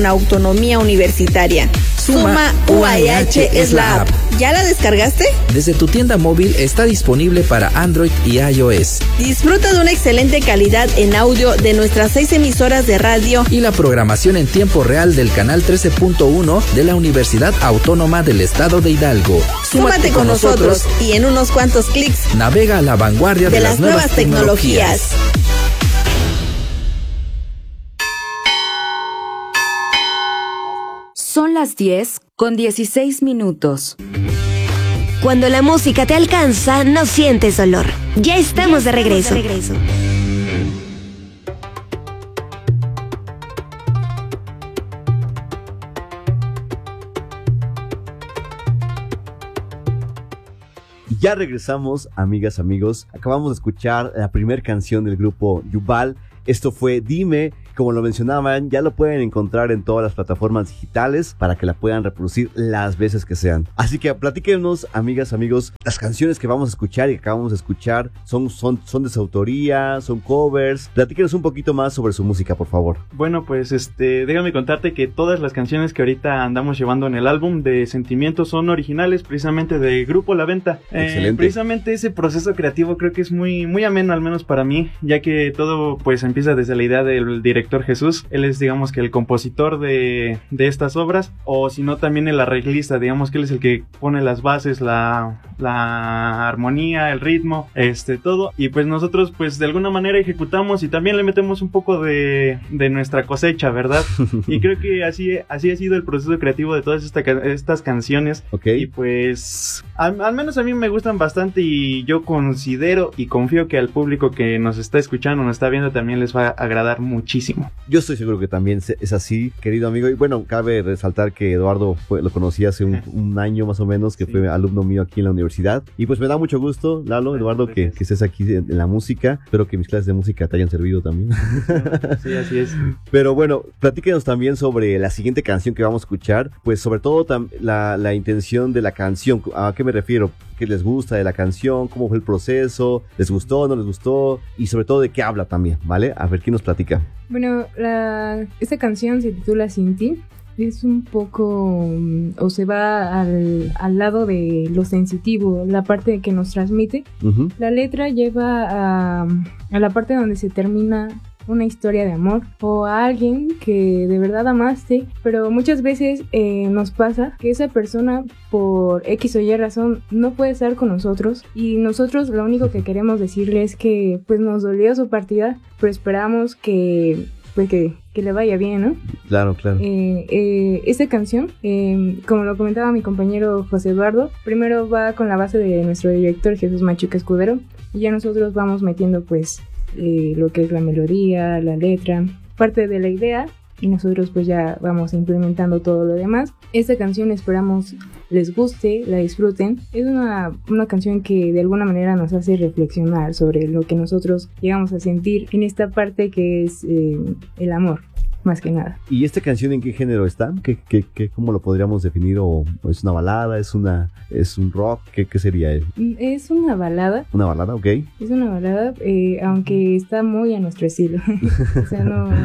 autonomía universitaria. Suma UAH es la app. ¿Ya la descargaste? Desde tu tienda móvil está disponible para Android y iOS. Disfruta de una excelente calidad en audio de nuestras 6 emisoras de radio y la programación en tiempo real del canal 13.1 de la Universidad Autónoma del Estado de Hidalgo. Súmate con nosotros y en unos cuantos clics navega a la vanguardia de las nuevas tecnologías. Son las 10:16. Cuando la música te alcanza, no sientes dolor. Ya estamos de regreso. Ya regresamos, amigas, amigos. Acabamos de escuchar la primera canción del grupo Yuval. Esto fue Dime. Como lo mencionaban, ya lo pueden encontrar en todas las plataformas digitales para que la puedan reproducir las veces que sean. Así que platíquenos, amigas, amigos, las canciones que vamos a escuchar y que acabamos de escuchar son de su autoría, son covers. Platíquenos un poquito más sobre su música, por favor. Bueno, pues déjame contarte que todas las canciones que ahorita andamos llevando en el álbum de Sentimientos son originales precisamente de Grupo La Venta. Excelente. Precisamente ese proceso creativo creo que es muy, muy ameno, al menos para mí, ya que todo pues empieza desde la idea del director Jesús. Él es, digamos, que el compositor de estas obras, o si no también el arreglista, digamos que él es el que pone las bases, la armonía, el ritmo, todo, y pues nosotros pues de alguna manera ejecutamos y también le metemos un poco de nuestra cosecha, ¿verdad? Y creo que así ha sido el proceso creativo de todas estas canciones. Okay. Y pues al menos a mí me gustan bastante y yo considero y confío que al público que nos está escuchando, nos está viendo, también les va a agradar muchísimo. Yo estoy seguro que también es así, querido amigo. Y bueno, cabe resaltar que Eduardo lo conocí hace un año más o menos, que fue alumno mío aquí en la universidad. Y pues me da mucho gusto, Lalo, Eduardo, que estés aquí en la música. Espero que mis clases de música te hayan servido también. Sí, así es. Pero bueno, platíquenos también sobre la siguiente canción que vamos a escuchar. Pues sobre todo la intención de la canción. ¿A qué me refiero? ¿Qué les gusta de la canción? ¿Cómo fue el proceso? ¿Les gustó? ¿No les gustó? Y sobre todo, ¿de qué habla también? ¿Vale? A ver, ¿quién nos platica? Bueno, esta canción se titula Sin Ti. Es un poco, o se va al lado de lo sensitivo, la parte que nos transmite. Uh-huh. La letra lleva a la parte donde se termina una historia de amor o a alguien que de verdad amaste, pero muchas veces nos pasa que esa persona por X o Y razón no puede estar con nosotros, y nosotros lo único que queremos decirle es que pues nos dolió su partida, pero esperamos que le vaya bien, ¿no? Claro, claro. Esta canción, como lo comentaba mi compañero José Eduardo, primero va con la base de nuestro director Jesús Machuca Escudero, y ya nosotros vamos metiendo pues lo que es la melodía, la letra, parte de la idea, y nosotros pues ya vamos implementando todo lo demás. Esta canción esperamos les guste, la disfruten. Es una canción que de alguna manera nos hace reflexionar sobre lo que nosotros llegamos a sentir en esta parte que es el amor, más que nada. ¿Y esta canción en qué género está? ¿Cómo lo podríamos definir? ¿O es una balada? ¿Es un rock? ¿Qué sería? Es una balada. ¿Una balada? Ok. Es una balada, aunque está muy a nuestro estilo. O sea,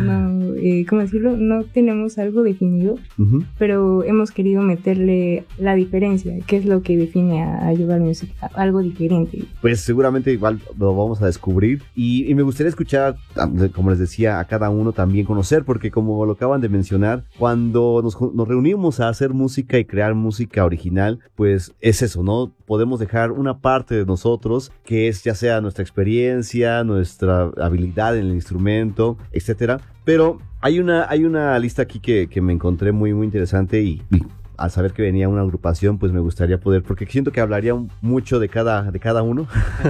¿cómo decirlo? No tenemos algo definido, uh-huh, pero hemos querido meterle la diferencia, que es lo que define a Yuval Music, algo diferente. Pues seguramente igual lo vamos a descubrir, y me gustaría escuchar, como les decía, a cada uno también conocer, porque como lo acaban de mencionar, cuando nos reunimos a hacer música y crear música original, pues es eso, ¿no? Podemos dejar una parte de nosotros, que es ya sea nuestra experiencia, nuestra habilidad en el instrumento, etcétera. Pero hay una lista aquí que me encontré muy, muy interesante, y al saber que venía una agrupación, pues me gustaría poder, porque siento que hablaría mucho de cada uno,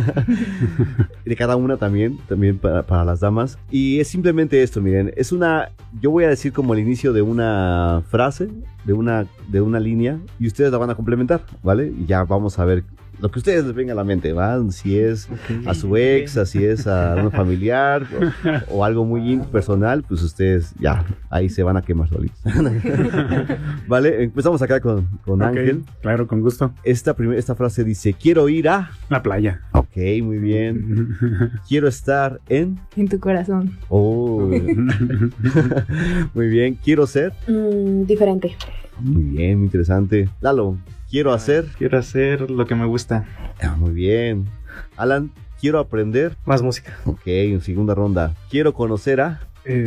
de cada una también para las damas. Y es simplemente esto, miren, yo voy a decir como el inicio de una frase, de una línea, y ustedes la van a complementar, ¿vale? Y ya vamos a ver lo que ustedes les venga a la mente, ¿va? Si es a su ex, si es a un familiar o algo muy personal, pues ustedes ya, ahí se van a quemar solitos. Vale, empezamos acá con Ángel. Claro, con gusto. Esta frase dice, quiero ir a... La playa. Ok, muy bien. Quiero estar en tu corazón. Oh. Muy bien. Quiero ser diferente. Muy bien, muy interesante. Lalo, quiero hacer lo que me gusta. Muy bien. Alan, quiero aprender más música. Ok, en segunda ronda. Quiero conocer a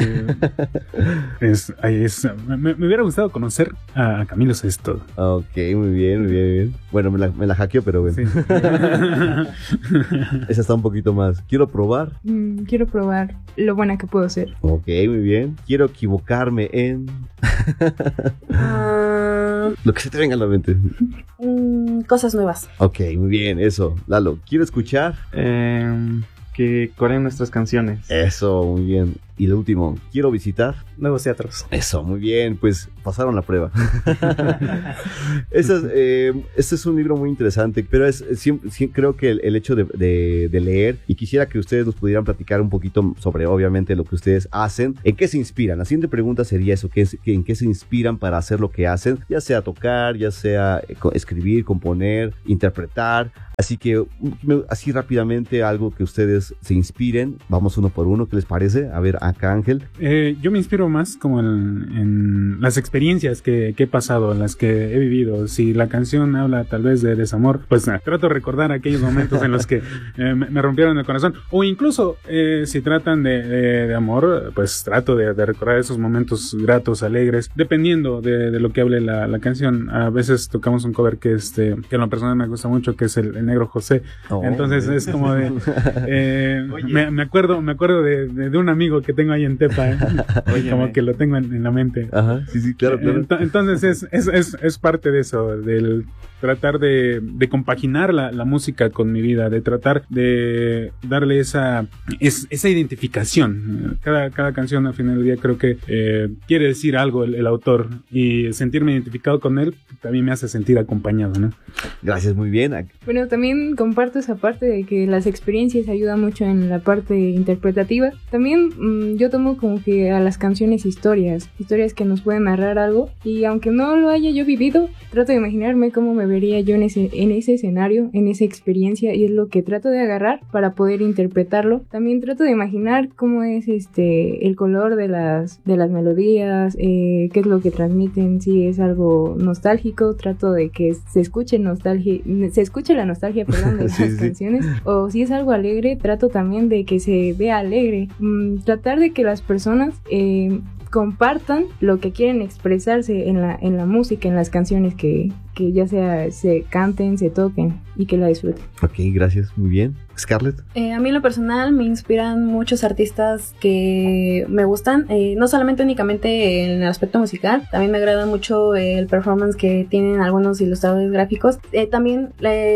me hubiera gustado conocer a Camilo Sesto. Ok, muy bien. Bueno, me la hackeó, pero bueno. Sí. Esa está un poquito más. Quiero probar. Quiero probar lo buena que puedo ser. Ok, muy bien. Quiero equivocarme en... Lo que se te venga a la mente. Cosas nuevas. Ok, muy bien, eso. Lalo, quiero escuchar... que coreen nuestras canciones. Eso, muy bien. Y lo último, quiero visitar nuevos teatros. Eso, muy bien, pues pasaron la prueba. Este es un libro muy interesante, pero creo que el hecho de leer, y quisiera que ustedes nos pudieran platicar un poquito sobre, obviamente, lo que ustedes hacen, en qué se inspiran. La siguiente pregunta sería eso, en qué se inspiran para hacer lo que hacen, ya sea tocar, ya sea escribir, componer, interpretar. Así que, así rápidamente, algo que ustedes se inspiren. Vamos uno por uno, ¿qué les parece? A ver, acá Ángel. Yo me inspiro más como en las experiencias que he pasado, en las que he vivido. Si la canción habla tal vez de desamor, pues trato de recordar aquellos momentos en los que me rompieron el corazón. O incluso si tratan de amor, pues trato de recordar esos momentos gratos, alegres, dependiendo de lo que hable la canción. A veces tocamos un cover que en lo personal me gusta mucho, que es el Negro José. Entonces es como de me acuerdo de un amigo que tengo ahí en Tepa, como que lo tengo en la mente. Ajá, sí, claro. Entonces es parte de eso, del tratar de compaginar la música con mi vida, de tratar de darle esa identificación. Cada canción al final del día creo que quiere decir algo el autor, y sentirme identificado con él también me hace sentir acompañado, ¿no? Gracias, muy bien. Bueno, también comparto esa parte de que las experiencias ayudan mucho en la parte interpretativa. También yo tomo como que a las canciones historias que nos pueden narrar algo, y aunque no lo haya yo vivido, trato de imaginarme cómo me vería yo en ese escenario, en esa experiencia, y es lo que trato de agarrar para poder interpretarlo. También trato de imaginar cómo es el color de las melodías, qué es lo que transmiten, si es algo nostálgico, trato de que se escuche la nostalgia, perdón, de las canciones, o si es algo alegre, trato también de que se vea alegre. Tratar de que las personas compartan lo que quieren expresarse en la música, en las canciones que ya sea se canten, se toquen y que la disfruten. Ok, gracias, muy bien. Scarlett. A mí en lo personal me inspiran muchos artistas que me gustan, no solamente únicamente en el aspecto musical, también me agrada mucho el performance que tienen algunos ilustradores gráficos. También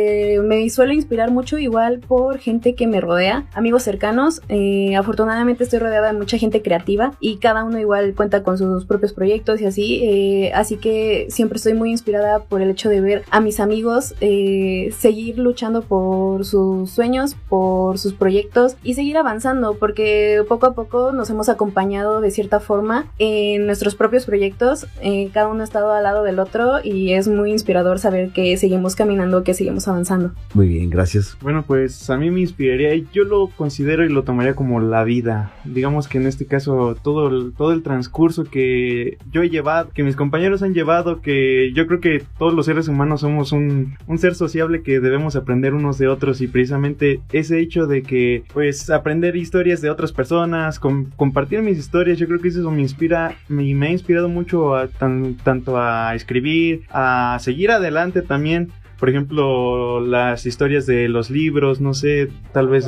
me suele inspirar mucho igual por gente que me rodea, amigos cercanos. Afortunadamente estoy rodeada de mucha gente creativa y cada uno igual cuenta con sus propios proyectos y así que siempre estoy muy inspirada por el hecho de ver a mis amigos seguir luchando por sus sueños, por sus proyectos y seguir avanzando, porque poco a poco nos hemos acompañado de cierta forma en nuestros propios proyectos. Cada uno ha estado al lado del otro y es muy inspirador saber que seguimos caminando, que seguimos avanzando. Muy bien, gracias. Bueno, pues a mí me inspiraría, y yo lo considero y lo tomaría como la vida. Digamos que en este caso todo el transcurso que yo he llevado, que mis compañeros han llevado, que yo creo que todos los seres humanos somos un ser sociable que debemos aprender unos de otros, y precisamente ese hecho de que pues aprender historias de otras personas, compartir mis historias, yo creo que eso me inspira y me ha inspirado mucho tanto a escribir, a seguir adelante también. Por ejemplo, las historias de los libros, no sé, tal vez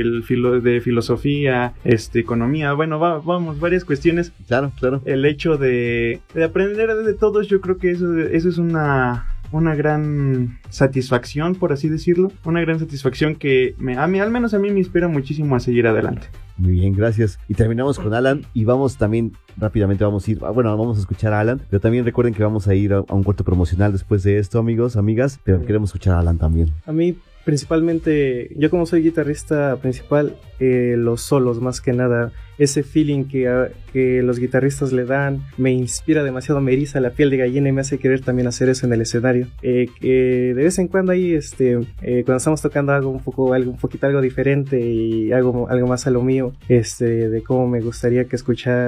de filosofía, economía, bueno, vamos, varias cuestiones. Claro. El hecho de aprender de todos, yo creo que eso es una una gran satisfacción, por así decirlo, una gran satisfacción que al menos a mí me inspira muchísimo a seguir adelante. Muy bien, gracias. Y terminamos con Alan y vamos también rápidamente, vamos a escuchar a Alan, pero también recuerden que vamos a ir a un corte promocional después de esto, amigos, amigas, pero queremos escuchar a Alan también. A mí principalmente, yo como soy guitarrista principal, los solos más que nada, ese feeling que los guitarristas le dan, me inspira demasiado, me eriza la piel de gallina y me hace querer también hacer eso en el escenario. De vez en cuando ahí, cuando estamos tocando hago un poquito algo diferente y hago algo más a lo mío, de cómo me gustaría que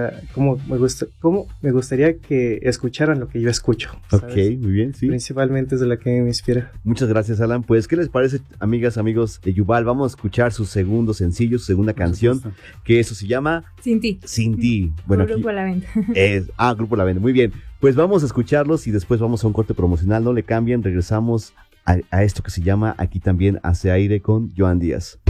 escucharan lo que yo escucho, ¿sabes? Ok, muy bien, sí. Principalmente es de la que me inspira. Muchas gracias, Alan. Pues, ¿qué les parece, amigas, amigos de Yuval? Vamos a escuchar su segundo sencillo, su segunda canción, que eso se llama Sin ti. Sin ti. Bueno, Grupo La Venta. Grupo La Venta. Muy bien. Pues vamos a escucharlos y después vamos a un corte promocional. No le cambien, regresamos a esto que se llama Aquí también hace aire con Joan Díaz.